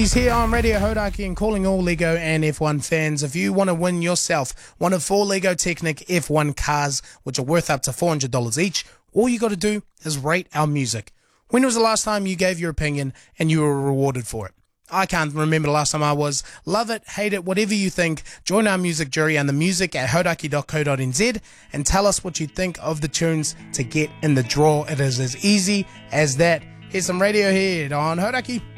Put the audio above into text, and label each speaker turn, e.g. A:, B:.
A: He's here on Radio Hodaki and calling all Lego and F1 fans. If you want to win yourself one of 4 Lego Technic F1 cars, which are worth up to $400 each, all you got to do is rate our music. When was the last time you gave your opinion and you were rewarded for it? I can't remember the last time I was. Love it, hate it, whatever you think. Join our music jury on the music at hodaki.co.nz and tell us what you think of the tunes to get in the draw. It is as easy as that. Here's some Radiohead on Hodaki.